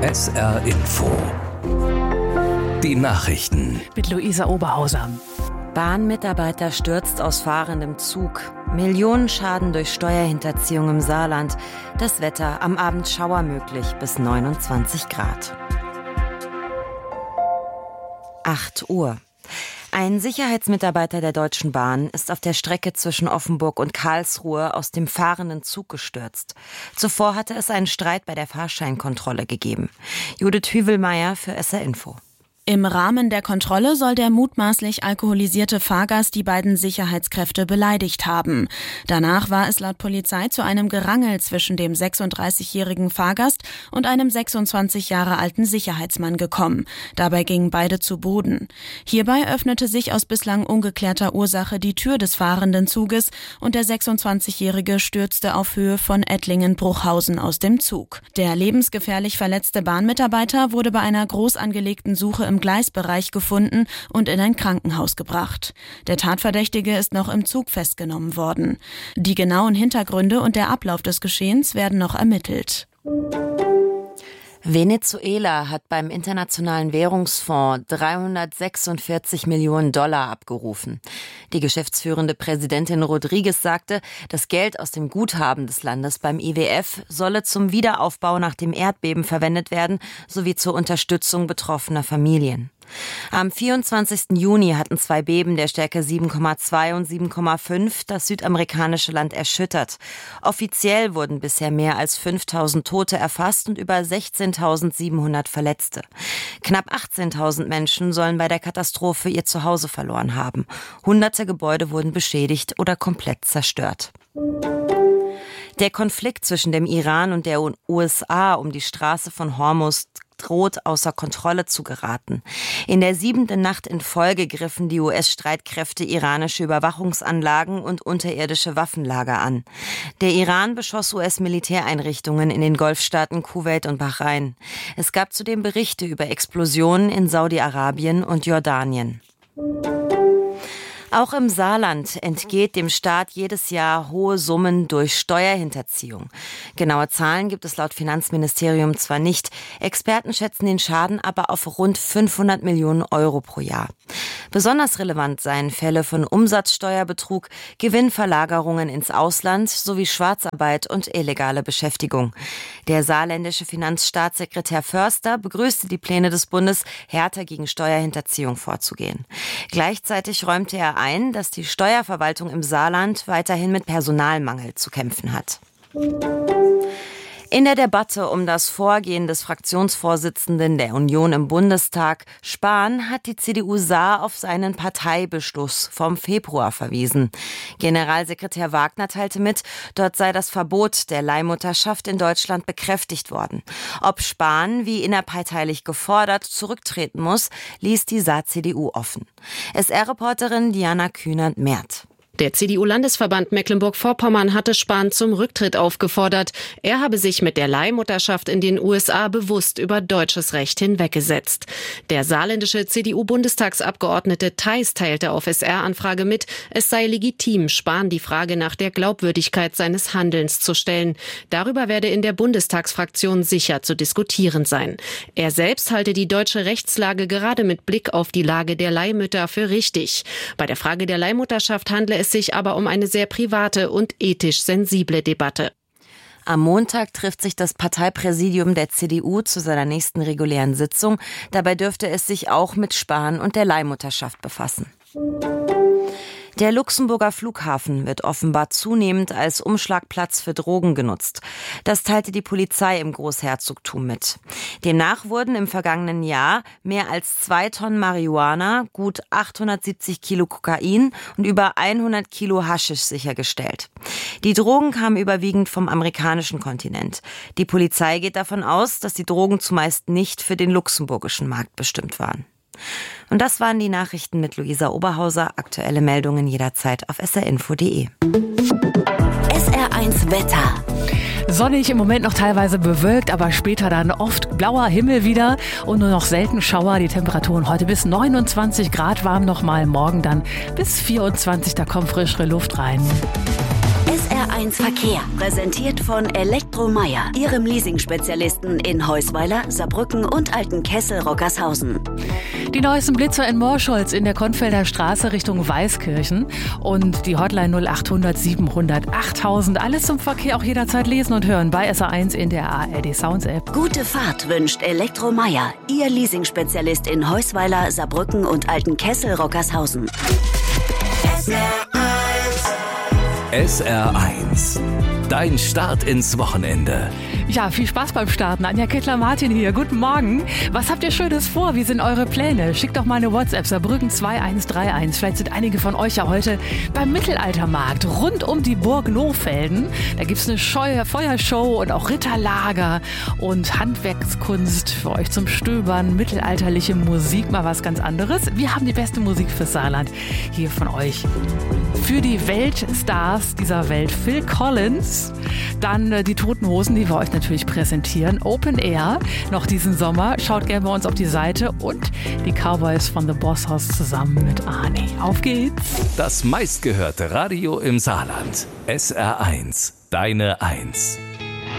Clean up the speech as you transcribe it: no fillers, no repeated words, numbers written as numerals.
SR Info. Die Nachrichten. Mit Luisa Oberhauser. Bahnmitarbeiter stürzt aus fahrendem Zug. Millionenschaden durch Steuerhinterziehung im Saarland. Das Wetter, am Abend Schauer möglich bis 29 Grad. 8 Uhr. Ein Sicherheitsmitarbeiter der Deutschen Bahn ist auf der Strecke zwischen Offenburg und Karlsruhe aus dem fahrenden Zug gestürzt. Zuvor hatte es einen Streit bei der Fahrscheinkontrolle gegeben. Judith Hüvelmeier für SR Info. Im Rahmen der Kontrolle soll der mutmaßlich alkoholisierte Fahrgast die beiden Sicherheitskräfte beleidigt haben. Danach war es laut Polizei zu einem Gerangel zwischen dem 36-jährigen Fahrgast und einem 26 Jahre alten Sicherheitsmann gekommen. Dabei gingen beide zu Boden. Hierbei öffnete sich aus bislang ungeklärter Ursache die Tür des fahrenden Zuges und der 26-jährige stürzte auf Höhe von Ettlingen-Bruchhausen aus dem Zug. Der lebensgefährlich verletzte Bahnmitarbeiter wurde bei einer groß angelegten Suche im Gleisbereich gefunden und in ein Krankenhaus gebracht. Der Tatverdächtige ist noch im Zug festgenommen worden. Die genauen Hintergründe und der Ablauf des Geschehens werden noch ermittelt. Venezuela hat beim Internationalen Währungsfonds 346 Millionen Dollar abgerufen. Die geschäftsführende Präsidentin Rodriguez sagte, das Geld aus dem Guthaben des Landes beim IWF solle zum Wiederaufbau nach dem Erdbeben verwendet werden, sowie zur Unterstützung betroffener Familien. Am 24. Juni hatten 2 Beben der Stärke 7,2 und 7,5 das südamerikanische Land erschüttert. Offiziell wurden bisher mehr als 5.000 Tote erfasst und über 16.700 Verletzte. Knapp 18.000 Menschen sollen bei der Katastrophe ihr Zuhause verloren haben. Hunderte Gebäude wurden beschädigt oder komplett zerstört. Der Konflikt zwischen dem Iran und der USA um die Straße von Hormuz droht außer Kontrolle zu geraten. In der 7. Nacht in Folge griffen die US-Streitkräfte iranische Überwachungsanlagen und unterirdische Waffenlager an. Der Iran beschoss US-Militäreinrichtungen in den Golfstaaten Kuwait und Bahrain. Es gab zudem Berichte über Explosionen in Saudi-Arabien und Jordanien. Auch im Saarland entgeht dem Staat jedes Jahr hohe Summen durch Steuerhinterziehung. Genaue Zahlen gibt es laut Finanzministerium zwar nicht, Experten schätzen den Schaden aber auf rund 500 Millionen Euro pro Jahr. Besonders relevant seien Fälle von Umsatzsteuerbetrug, Gewinnverlagerungen ins Ausland sowie Schwarzarbeit und illegale Beschäftigung. Der saarländische Finanzstaatssekretär Förster begrüßte die Pläne des Bundes, härter gegen Steuerhinterziehung vorzugehen. Gleichzeitig räumte er ein, dass die Steuerverwaltung im Saarland weiterhin mit Personalmangel zu kämpfen hat. In der Debatte um das Vorgehen des Fraktionsvorsitzenden der Union im Bundestag, Spahn, hat die CDU Saar auf seinen Parteibeschluss vom Februar verwiesen. Generalsekretär Wagner teilte mit, dort sei das Verbot der Leihmutterschaft in Deutschland bekräftigt worden. Ob Spahn, wie innerparteilich gefordert, zurücktreten muss, ließ die Saar-CDU offen. SR-Reporterin Diana Kühnert-Merth. Der CDU-Landesverband Mecklenburg-Vorpommern hatte Spahn zum Rücktritt aufgefordert. Er habe sich mit der Leihmutterschaft in den USA bewusst über deutsches Recht hinweggesetzt. Der saarländische CDU-Bundestagsabgeordnete Theis teilte auf SR-Anfrage mit, es sei legitim, Spahn die Frage nach der Glaubwürdigkeit seines Handelns zu stellen. Darüber werde in der Bundestagsfraktion sicher zu diskutieren sein. Er selbst halte die deutsche Rechtslage gerade mit Blick auf die Lage der Leihmütter für richtig. Bei der Frage der Leihmutterschaft handle es sich aber um eine sehr private und ethisch sensible Debatte. Am Montag trifft sich das Parteipräsidium der CDU zu seiner nächsten regulären Sitzung. Dabei dürfte es sich auch mit Spahn und der Leihmutterschaft befassen. Der Luxemburger Flughafen wird offenbar zunehmend als Umschlagplatz für Drogen genutzt. Das teilte die Polizei im Großherzogtum mit. Demnach wurden im vergangenen Jahr mehr als 2 Tonnen Marihuana, gut 870 Kilo Kokain und über 100 Kilo Haschisch sichergestellt. Die Drogen kamen überwiegend vom amerikanischen Kontinent. Die Polizei geht davon aus, dass die Drogen zumeist nicht für den luxemburgischen Markt bestimmt waren. Und das waren die Nachrichten mit Luisa Oberhauser. Aktuelle Meldungen jederzeit auf srinfo.de. SR1 Wetter. Sonnig, im Moment noch teilweise bewölkt, aber später dann oft blauer Himmel wieder und nur noch selten Schauer. Die Temperaturen heute bis 29 Grad warm nochmal, morgen dann bis 24, da kommt frischere Luft rein. SR1 SR1 Verkehr. Präsentiert von Elektromeier, Ihrem Leasing-Spezialisten in Heusweiler, Saarbrücken und Altenkessel-Rockershausen. Die neuesten Blitzer in Morscholz in der Konfelder Straße Richtung Weißkirchen und die Hotline 0800 700 8000. Alles zum Verkehr auch jederzeit lesen und hören bei SR1 in der ARD Sounds App. Gute Fahrt wünscht Elektromeier, Ihr Leasing-Spezialist in Heusweiler, Saarbrücken und Altenkessel-Rockershausen. SR1. Dein Start ins Wochenende. Ja, viel Spaß beim Starten. Anja Kettler-Martin hier. Guten Morgen. Was habt ihr Schönes vor? Wie sind eure Pläne? Schickt doch mal eine WhatsApp, Saarbrücken 2131. Vielleicht sind einige von euch ja heute beim Mittelaltermarkt rund um die Burg Lohfelden. Da gibt's eine Feuershow und auch Ritterlager und Handwerkskunst für euch zum Stöbern. Mittelalterliche Musik, mal was ganz anderes. Wir haben die beste Musik fürs Saarland hier von euch. Für die Weltstars dieser Welt, Phil Collins, dann die Toten Hosen, die wir euch natürlich präsentieren, Open Air, noch diesen Sommer, schaut gerne bei uns auf die Seite und die Cowboys von The Boss House zusammen mit Arnie. Auf geht's! Das meistgehörte Radio im Saarland. SR1, deine 1.